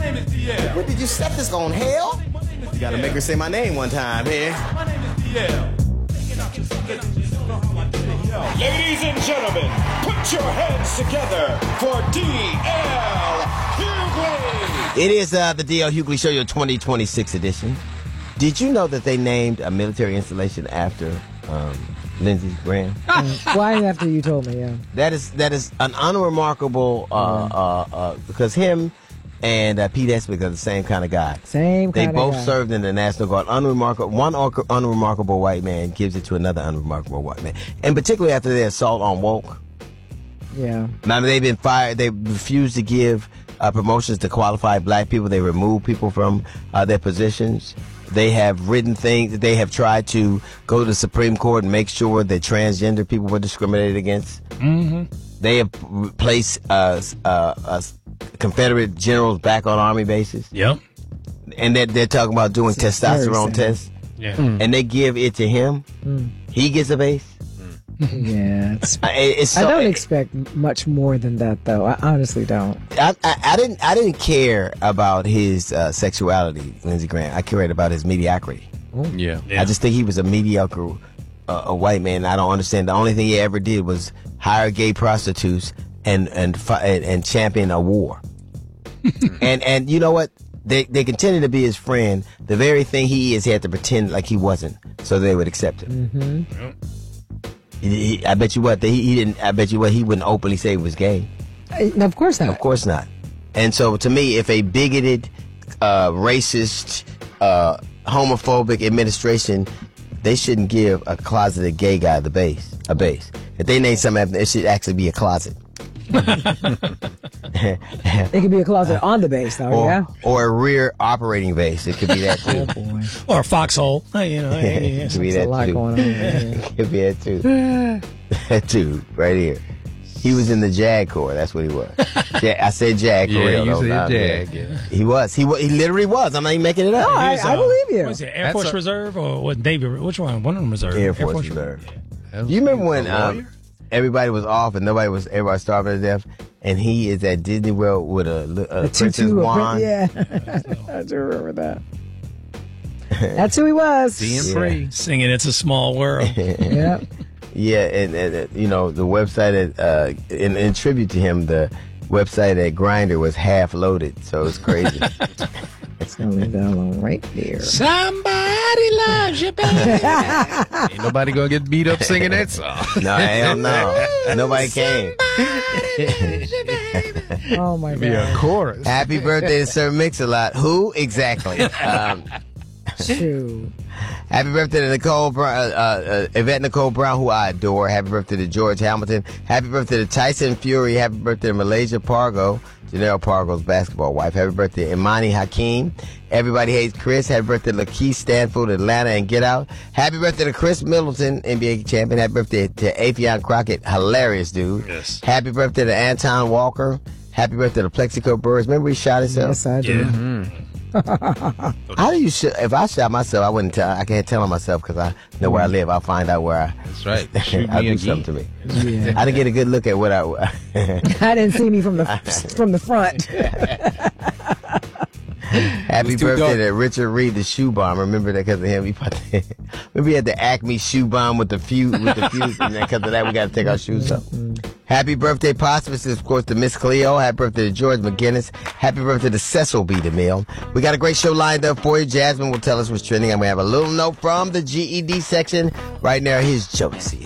name is DL. What did you set this on, hell? You gotta make her say my name one time here. My name is DL. Ladies and gentlemen, put your hands together for D.L. Hughley. It is the D.L. Hughley Show, your 2026 edition. Did you know that they named a military installation after Lindsey Graham? Why after you told me, yeah. That is an unremarkable, because him and Pete Esbick are the same kind of guy. They both served in the National Guard. One unremarkable white man gives it to another unremarkable white man. And particularly after their assault on woke. Yeah. Now they've been fired. They refused to give promotions to qualified black people. They removed people from their positions. They have written things. They have tried to go to the Supreme Court and make sure that transgender people were discriminated against. Mm-hmm. They have placed Confederate generals back on Army bases. Yep. And they're talking about doing testosterone tests. Yeah. And they give it to him. He gets a base. Yeah. I don't expect much more than that, though. I honestly don't. I didn't care about his sexuality, Lindsey Graham. I cared about his mediocrity. Yeah. I just think he was a mediocre a white man. I don't understand. The only thing he ever did was hire gay prostitutes and champion a war. and you know what? They continue to be his friend. The very thing he is, he had to pretend like he wasn't, so they would accept him. Mm-hmm. I bet you what he didn't. I bet you what he wouldn't openly say he was gay. Of course not. Of course not. And so, to me, if a bigoted, racist, homophobic administration, they shouldn't give a closeted gay guy a base. If they name something, it should actually be a closet. It could be a closet on the base, though, yeah? Or a rear operating base. It could be that, too. Oh, boy. Or a foxhole. You know, it could be that, a lot too. going on. It could be that, too. That dude, right here. He was in the JAG Corps. That's what he was. I said JAG for real. You said JAG. Yeah. He was. He literally was. I'm not even making it up. No, I believe you. Was it Air Force Reserve or what? Navy? Which one? One of them Reserve. Air Force Reserve. Yeah. You remember when everybody was off and everybody starving to death, and he is at Disney World with a princess wand? Yeah, I do remember that. That's who he was. Being free, singing "It's a Small World." Yeah. Yeah, and you know, the website in tribute to him, the website at Grindr was half loaded, so it's crazy. It's gonna leave that alone right there. Somebody loves you, baby. Ain't nobody gonna get beat up singing that song. No, hell no. Nobody came. Oh my Be a God. chorus. Happy birthday to Sir Mix-a-Lot. Who exactly? Shoot. Happy birthday to Nicole Brown, Yvette Nicole Brown, who I adore. Happy birthday to George Hamilton. Happy birthday to Tyson Fury. Happy birthday to Malaysia Pargo, Janelle Pargo's basketball wife. Happy birthday to Imani Hakeem. Everybody Hates Chris. Happy birthday to Lakeith Stanfield, Atlanta, and Get Out. Happy birthday to Chris Middleton, NBA champion. Happy birthday to Afion Crockett, hilarious dude. Yes. Happy birthday to Anton Walker. Happy birthday to Plexico Burris. Remember he shot himself? Yes, I do. Yeah. Mm-hmm. How do you if I shot myself, I wouldn't tell. I can't tell on myself because I know where I live. I'll find out where I. That's right. Shoot I'll me do again. something to me. Yeah. I didn't get a good look at what I. I didn't see me from the front. Happy birthday to Richard Reed, the shoe bomb. Remember that because of him. Remember he had the Acme shoe bomb with the fuse, and because of that we got to take our shoes off. Happy birthday, posthumously, of course, to Miss Cleo. Happy birthday to George McGinnis. Happy birthday to Cecil B. DeMille. We got a great show lined up for you. Jasmine will tell us what's trending, and we have a little note from the GED section right now. Here's Jodeci.